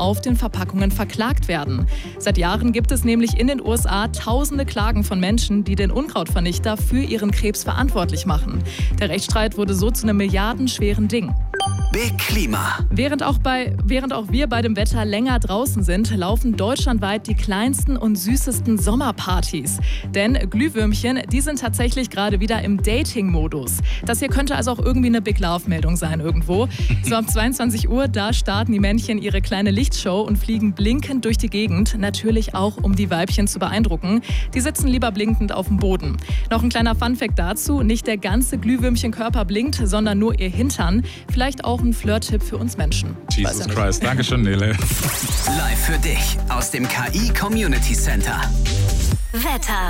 auf den Verpackungen verklagt werden. Seit Jahren gibt es nämlich in den USA tausende Klagen von Menschen, die den Unkrautvernichter für ihren Krebs verantwortlich machen. Der Rechtsstreit wurde so zu einem milliardenschweren Ding. Big Klima. Während auch wir bei dem Wetter länger draußen sind, laufen deutschlandweit die kleinsten und süßesten Sommerpartys. Denn Glühwürmchen, die sind tatsächlich gerade wieder im Dating-Modus. Das hier könnte also auch irgendwie eine Big Love-Meldung sein irgendwo. So ab 22 Uhr, da starten die Männchen ihre kleine Lichtshow und fliegen blinkend durch die Gegend. Natürlich auch, um die Weibchen zu beeindrucken. Die sitzen lieber blinkend auf dem Boden. Noch ein kleiner Funfact dazu. Nicht der ganze Glühwürmchenkörper blinkt, sondern nur ihr Hintern. Vielleicht auch ein Flirt-Tipp für uns Menschen. Jesus Christ. Dankeschön, Nele. Live für dich aus dem KI Community Center. Wetter.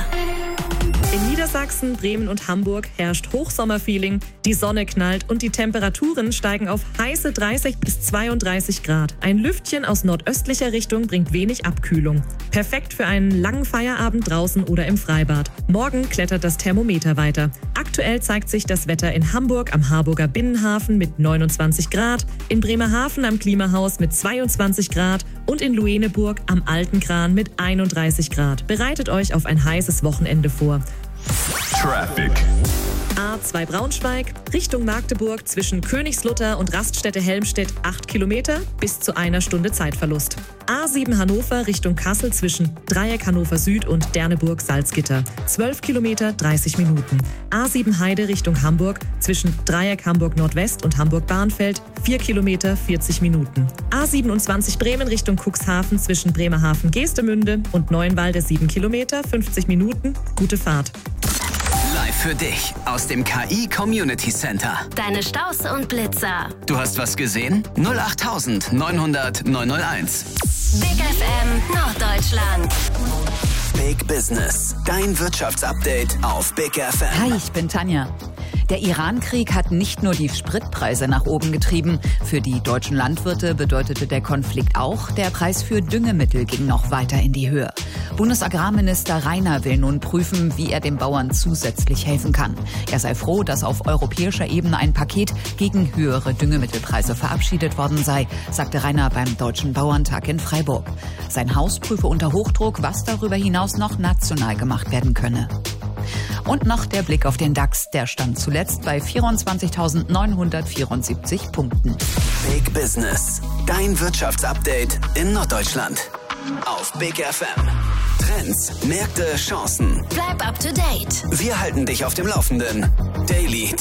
In Niedersachsen, Bremen und Hamburg herrscht Hochsommerfeeling, die Sonne knallt und die Temperaturen steigen auf heiße 30 bis 32 Grad. Ein Lüftchen aus nordöstlicher Richtung bringt wenig Abkühlung. Perfekt für einen langen Feierabend draußen oder im Freibad. Morgen klettert das Thermometer weiter. Aktuell zeigt sich das Wetter in Hamburg am Harburger Binnenhafen mit 29 Grad, in Bremerhaven am Klimahaus mit 22 Grad und in Lueneburg am Alten Kran mit 31 Grad. Bereitet euch auf ein heißes Wochenende vor. Traffic. A2 Braunschweig, Richtung Magdeburg zwischen Königslutter und Raststätte-Helmstedt 8 Kilometer bis zu 1 Stunde Zeitverlust. A7 Hannover Richtung Kassel zwischen Dreieck Hannover Süd und Derneburg-Salzgitter 12 Kilometer 30 Minuten. A7 Heide Richtung Hamburg zwischen Dreieck Hamburg Nordwest und Hamburg-Bahnfeld 4 Kilometer 40 Minuten. A27 Bremen Richtung Cuxhaven zwischen Bremerhaven-Geestemünde und Neuenwalde 7 Kilometer 50 Minuten. Gute Fahrt. Live für dich aus dem KI Community Center. Deine Staus und Blitzer. Du hast was gesehen? 08000 900 901. Big FM Norddeutschland. Big Business. Dein Wirtschaftsupdate auf Big FM. Hi, ich bin Tanja. Der Iran-Krieg hat nicht nur die Spritpreise nach oben getrieben. Für die deutschen Landwirte bedeutete der Konflikt auch, der Preis für Düngemittel ging noch weiter in die Höhe. Bundesagrarminister Reiner will nun prüfen, wie er den Bauern zusätzlich helfen kann. Er sei froh, dass auf europäischer Ebene ein Paket gegen höhere Düngemittelpreise verabschiedet worden sei, sagte Reiner beim Deutschen Bauerntag in Freiburg. Sein Haus prüfe unter Hochdruck, was darüber hinaus noch national gemacht werden könne. Und noch der Blick auf den DAX. Der stand zuletzt bei 24.974 Punkten. Big Business. Dein Wirtschaftsupdate in Norddeutschland. Auf Big FM. Trends, Märkte, Chancen. Bleib up to date. Wir halten dich auf dem Laufenden. Daily